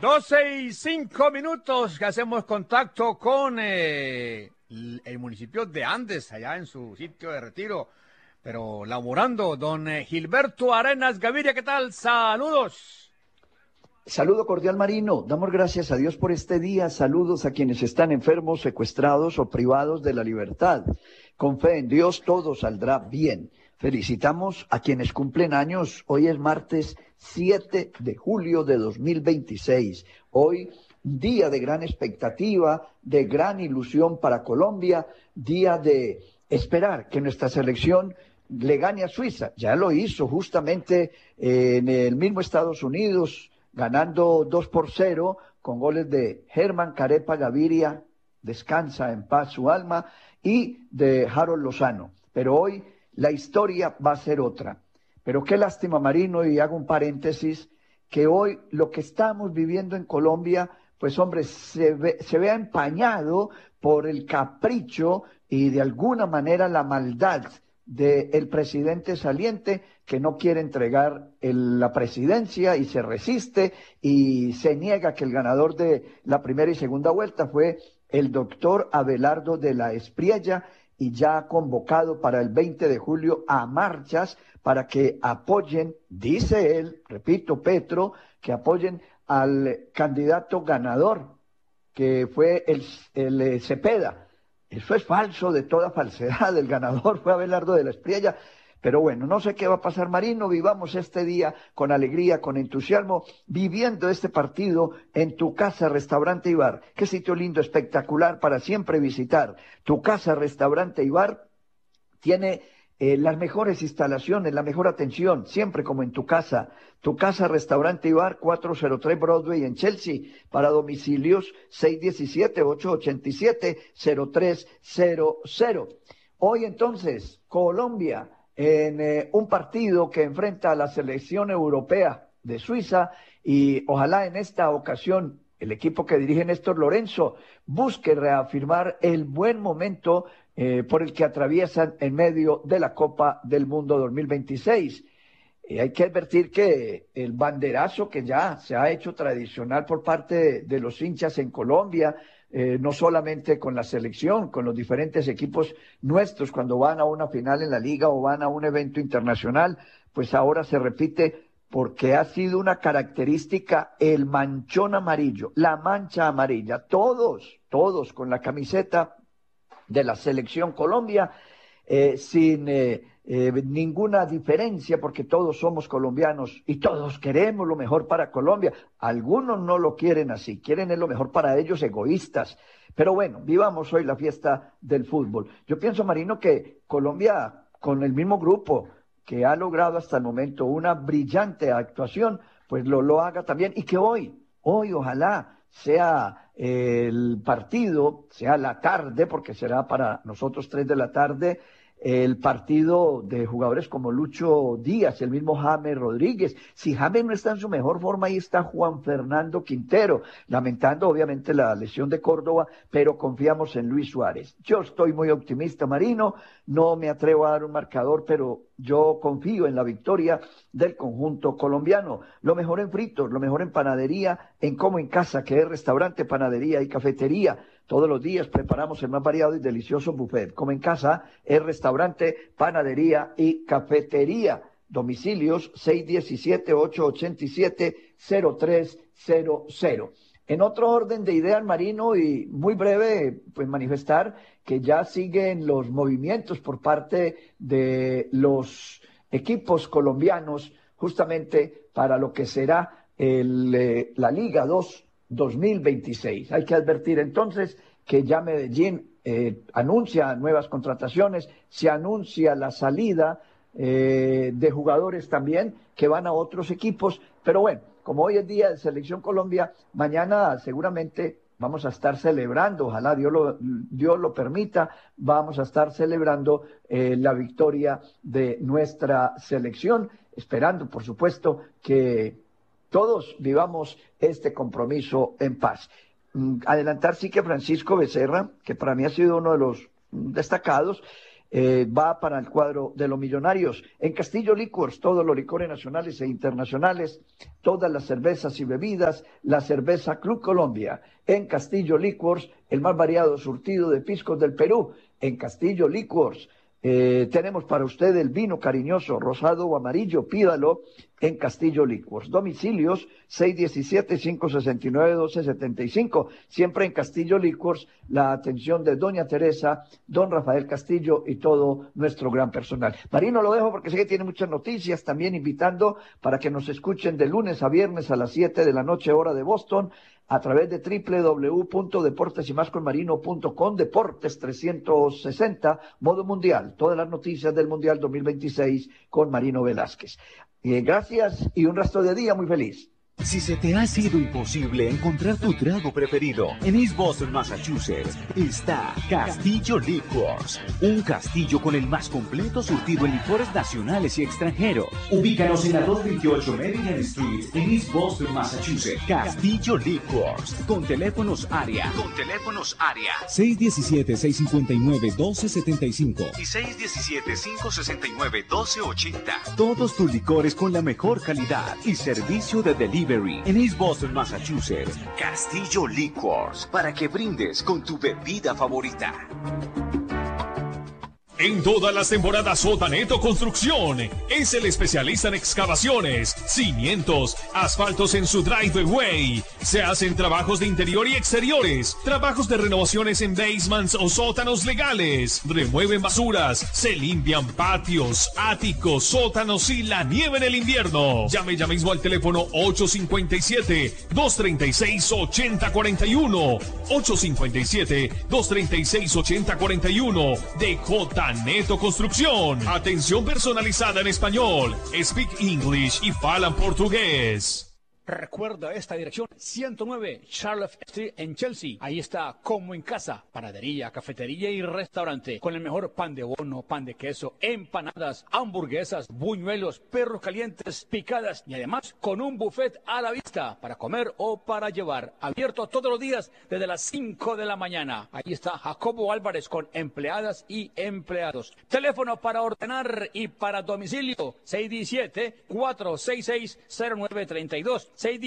12:05 que hacemos contacto con el municipio de Andes, allá en su sitio de retiro, pero laborando, don Gilberto Arenas Gaviria, ¿qué tal? Saludos. Saludo cordial, Marino. Damos gracias a Dios por este día. Saludos a quienes están enfermos, secuestrados o privados de la libertad. Con fe en Dios todo saldrá bien. Felicitamos a quienes cumplen años. Hoy es martes 7 de julio de 2026. Hoy, día de gran expectativa, de gran ilusión para Colombia, día de esperar que nuestra selección le gane a Suiza. Ya lo hizo justamente en el mismo Estados Unidos, ganando 2-0 con goles de Germán Carepa Gaviria, descansa en paz su alma, y de Harold Lozano. Pero hoy la historia va a ser otra. Pero qué lástima, Marino, y hago un paréntesis, que hoy lo que estamos viviendo en Colombia, pues hombre, se vea empañado por el capricho y de alguna manera la maldad del presidente saliente, que no quiere entregar la presidencia y se resiste y se niega que el ganador de la primera y segunda vuelta fue el doctor Abelardo de la Espriella, y ya ha convocado para el 20 de julio a marchas para que apoyen, dice él, repito, Petro, que apoyen al candidato ganador, que fue el Cepeda. Eso es falso, de toda falsedad. El ganador fue Abelardo de la Espriella. Pero bueno, no sé qué va a pasar, Marino. Vivamos este día con alegría, con entusiasmo, viviendo este partido en Tu Casa, Restaurante y Bar. Qué sitio lindo, espectacular para siempre visitar. Tu Casa, Restaurante y Bar tiene las mejores instalaciones, la mejor atención, siempre como en Tu Casa. Tu Casa, Restaurante y Bar, 403 Broadway en Chelsea. Para domicilios, 617-887-0300. Hoy entonces, Colombia, en un partido que enfrenta a la selección europea de Suiza, y ojalá en esta ocasión el equipo que dirige Néstor Lorenzo busque reafirmar el buen momento por el que atraviesan en medio de la Copa del Mundo 2026. Hay que advertir que el banderazo que ya se ha hecho tradicional por parte de los hinchas en Colombia, no solamente con la selección, con los diferentes equipos nuestros cuando van a una final en la liga o van a un evento internacional, pues ahora se repite porque ha sido una característica el manchón amarillo, la mancha amarilla, todos con la camiseta de la selección Colombia, sin ninguna diferencia, porque todos somos colombianos y todos queremos lo mejor para Colombia. Algunos no lo quieren así, quieren lo mejor para ellos, egoístas. Pero bueno, vivamos hoy la fiesta del fútbol. Yo pienso, Marino, que Colombia, con el mismo grupo que ha logrado hasta el momento una brillante actuación, pues lo haga también, y que hoy ojalá sea el partido, sea la tarde, porque será para nosotros 3 de la tarde, el partido de jugadores como Lucho Díaz, el mismo James Rodríguez. Si James no está en su mejor forma, ahí está Juan Fernando Quintero, lamentando obviamente la lesión de Córdoba, pero confiamos en Luis Suárez. Yo estoy muy optimista, Marino, no me atrevo a dar un marcador, pero yo confío en la victoria del conjunto colombiano. Lo mejor en fritos, lo mejor en panadería, en Como en Casa, que es restaurante, panadería y cafetería. Todos los días preparamos el más variado y delicioso buffet. Como en Casa es restaurante, panadería y cafetería. Domicilios 617-887-0300. En otro orden de ideas, Marino, y muy breve, pues manifestar que ya siguen los movimientos por parte de los equipos colombianos justamente para lo que será la Liga 2 2026. Hay que advertir entonces que ya Medellín anuncia nuevas contrataciones, se anuncia la salida de jugadores también que van a otros equipos, pero bueno, como hoy es día de Selección Colombia, mañana seguramente vamos a estar celebrando, ojalá Dios lo permita, vamos a estar celebrando la victoria de nuestra selección, esperando por supuesto que todos vivamos este compromiso en paz. Adelantar sí que Francisco Becerra, que para mí ha sido uno de los destacados, va para el cuadro de los millonarios. En Castillo Liquors, todos los licores nacionales e internacionales, todas las cervezas y bebidas, la cerveza Club Colombia. En Castillo Liquors, el más variado surtido de piscos del Perú. En Castillo Liquors, tenemos para usted el vino cariñoso, rosado o amarillo, pídalo en Castillo Liquors. Domicilios 617-569-1275. Siempre en Castillo Liquors, la atención de doña Teresa, don Rafael Castillo y todo nuestro gran personal. Marino, lo dejo porque sé que tiene muchas noticias, también invitando para que nos escuchen de lunes a viernes a las 7 de la noche, hora de Boston, a través de www.deportesymasconmarino.com, Deportes 360, modo mundial, todas las noticias del Mundial 2026 con Marino Velázquez. Gracias y un resto de día muy feliz. Si se te ha sido imposible encontrar tu trago preferido, en East Boston, Massachusetts, está Castillo Liquors. Un castillo con el más completo surtido en licores nacionales y extranjeros. Ubícanos en la 228 Maryland Street, en East Boston, Massachusetts. Castillo Liquors. Con teléfonos área. 617-659-1275 y 617-569-1280. Todos tus licores con la mejor calidad y servicio de delivery. En East Boston, Massachusetts. Castillo Liquors, para que brindes con tu bebida favorita. En todas las temporadas Sotaneto Construcción es el especialista en excavaciones, cimientos, asfaltos en su driveway. Se hacen trabajos de interior y exteriores, trabajos de renovaciones en basements o sótanos legales. Remueven basuras, se limpian patios, áticos, sótanos y la nieve en el invierno. Llame ya mismo al teléfono 857-236-8041. 857-236-8041 de Neto Construcción. Atención personalizada en español. Speak English y falan portugués. Recuerda esta dirección, 109 Charlotte Street en Chelsea. Ahí está Como en Casa, panadería, cafetería y restaurante, con el mejor pan de bono, pan de queso, empanadas, hamburguesas, buñuelos, perros calientes, picadas y además con un buffet a la vista para comer o para llevar. Abierto todos los días desde las 5 de la mañana. Ahí está Jacobo Álvarez con empleadas y empleados. Teléfono para ordenar y para domicilio, 617-466-0932.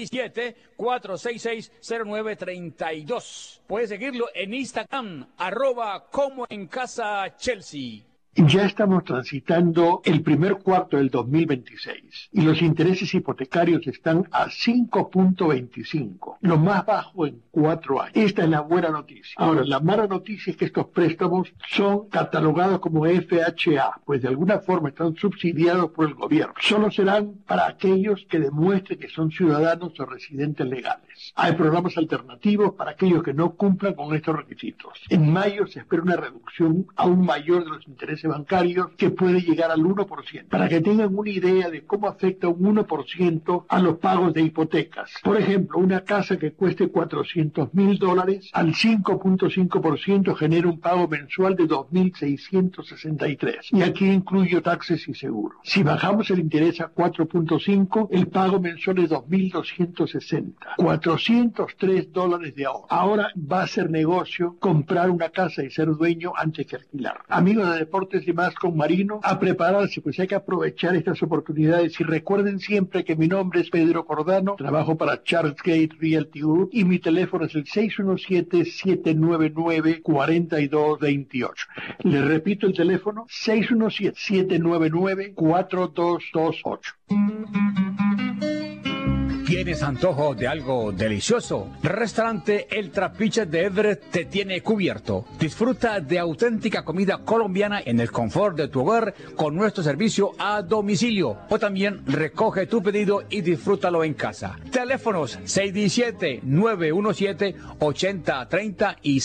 617-466-0932. Puedes seguirlo en Instagram, @ComoEnCasaChelsea. Ya estamos transitando el primer cuarto del 2026 y los intereses hipotecarios están a 5.25, lo más bajo en 4 años. Esta es la buena noticia. Ahora, la mala noticia es que estos préstamos son catalogados como FHA, pues de alguna forma están subsidiados por el gobierno. Solo serán para aquellos que demuestren que son ciudadanos o residentes legales. Hay programas alternativos para aquellos que no cumplan con estos requisitos. En mayo se espera una reducción aún mayor de los intereses bancarios que puede llegar al 1%, para que tengan una idea de cómo afecta un 1% a los pagos de hipotecas. Por ejemplo, una casa que cueste $400,000 al 5.5% genera un pago mensual de $2,663, y aquí incluyo taxes y seguros. Si bajamos el interés a 4.5, el pago mensual es $2,260, $403 de ahorro. Ahora va a ser negocio comprar una casa y ser dueño antes que alquilar. Amigos de Deportes y Más con Marino, a prepararse, pues hay que aprovechar estas oportunidades. Y recuerden siempre que mi nombre es Pedro Cordano, trabajo para Charles Gate Realty Group y mi teléfono es el 617-799-4228. Les repito el teléfono, 617-799-4228. ¿Tienes antojo de algo delicioso? Restaurante El Trapiche de Everett te tiene cubierto. Disfruta de auténtica comida colombiana en el confort de tu hogar con nuestro servicio a domicilio. O también recoge tu pedido y disfrútalo en casa. Teléfonos 617-917-8030 y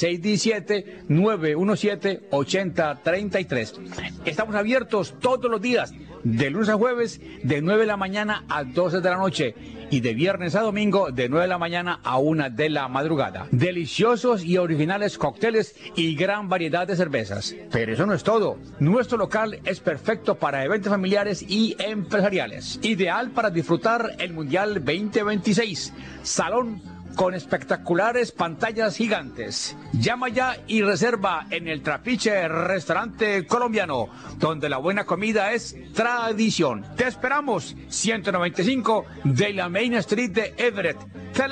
617-917-8033. Estamos abiertos todos los días, de lunes a jueves, de 9 de la mañana a 12 de la noche. Y de viernes a domingo de 9 de la mañana a 1 de la madrugada. Deliciosos y originales cócteles y gran variedad de cervezas. Pero eso no es todo. Nuestro local es perfecto para eventos familiares y empresariales. Ideal para disfrutar el Mundial 2026. Salón con espectaculares pantallas gigantes. Llama ya y reserva en el Trapiche Restaurante Colombiano, donde la buena comida es tradición. Te esperamos, 195 de la Main Street de Everett.